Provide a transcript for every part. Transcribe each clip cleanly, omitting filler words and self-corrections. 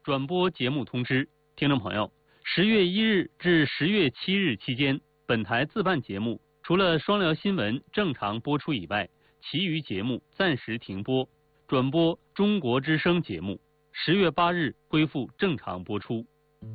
转播节目通知，听众朋友，10月1日至10月7日期间，本台自办节目除了双聊新闻正常播出以外，其余节目暂时停播，转播中国之声节目，10月8日恢复正常播出。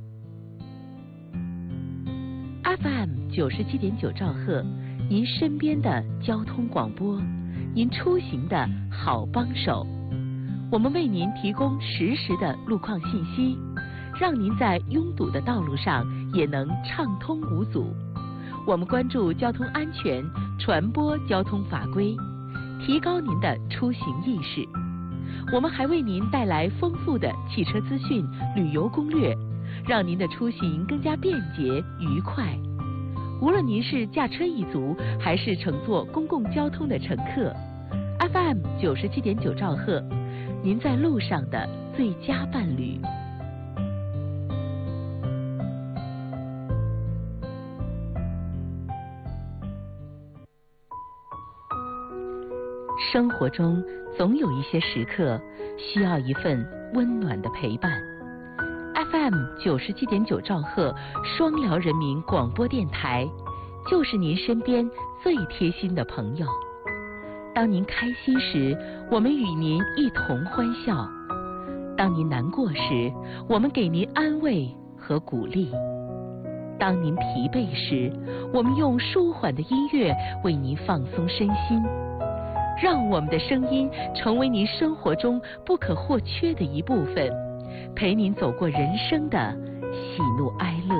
FM 97.9兆赫，您身边的交通广播，您出行的好帮手。我们为您提供实时的路况信息，让您在拥堵的道路上也能畅通无阻。我们关注交通安全，传播交通法规，提高您的出行意识。我们还为您带来丰富的汽车资讯、旅游攻略，让您的出行更加便捷愉快。无论您是驾车一族，还是乘坐公共交通的乘客， FM 97.9兆赫，您在路上的最佳伴侣。生活中总有一些时刻需要一份温暖的陪伴。FM 97.9兆赫双辽人民广播电台，就是您身边最贴心的朋友。当您开心时，我们与您一同欢笑；当您难过时，我们给您安慰和鼓励；当您疲惫时，我们用舒缓的音乐为您放松身心。让我们的声音成为您生活中不可或缺的一部分，陪您走过人生的喜怒哀乐。